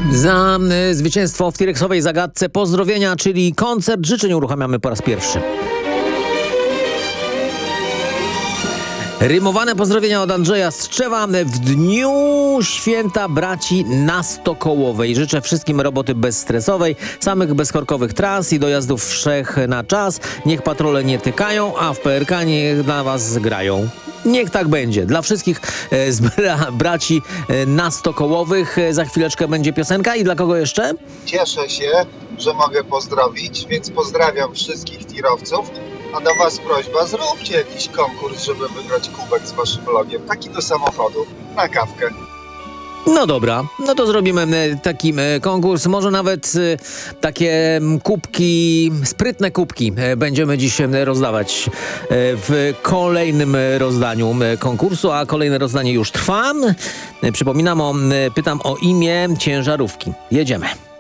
Za zwycięstwo w T-Rexowej zagadce pozdrowienia, czyli koncert życzeń uruchamiamy po raz pierwszy. Rymowane pozdrowienia od Andrzeja Strzewa w dniu święta braci Nastokołowej. Życzę wszystkim roboty bezstresowej, samych bezkorkowych tras i dojazdów wszech na czas. Niech patrole nie tykają, a w PRK niech dla was grają. Niech tak będzie. Dla wszystkich braci Nastokołowych za chwileczkę będzie piosenka. I dla kogo jeszcze? Cieszę się, że mogę pozdrowić, więc pozdrawiam wszystkich tirowców. A do was prośba, zróbcie jakiś konkurs, żeby wygrać kubek z waszym logiem. Taki do samochodu, na kawkę. No dobra, no to zrobimy taki konkurs. Może nawet takie kubki, sprytne kubki będziemy dziś rozdawać w kolejnym rozdaniu konkursu, a kolejne rozdanie już trwa. Przypominam, pytam o imię ciężarówki. Jedziemy.